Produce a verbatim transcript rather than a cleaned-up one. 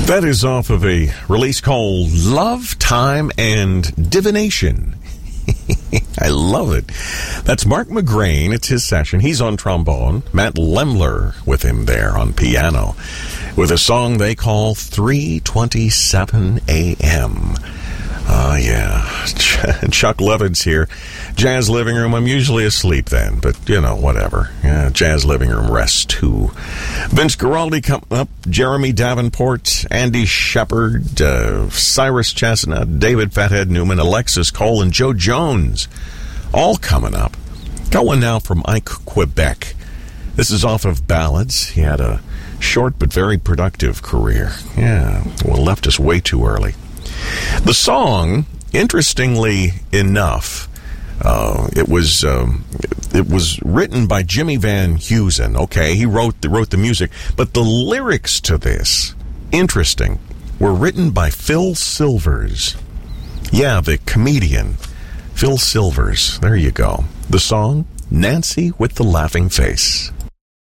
That is off of a release called Love, Time, and Divination. I love it. That's Mark McGrain. It's his session. He's on trombone. Matt Lemler with him there on piano with a song they call three twenty-seven a.m. Oh, uh, yeah. Chuck Levitt's here. Jazz Living Room. I'm usually asleep then, but, you know, whatever. Yeah, Jazz Living Room rests, too. Vince Guaraldi coming up. Jeremy Davenport, Andy Shepard, uh, Cyrus Chestnut, David Fathead Newman, Alexis Cole, and Joe Jones. All coming up. Got one now from Ike Quebec. This is off of Ballads. He had a short but very productive career. Yeah, well, left us way too early. The song, interestingly enough, uh, it was um, it was written by Jimmy Van Heusen. Okay, he wrote the, wrote the music, but the lyrics to this, interesting, were written by Phil Silvers. Yeah, the comedian Phil Silvers. There you go. The song, Nancy with the Laughing Face.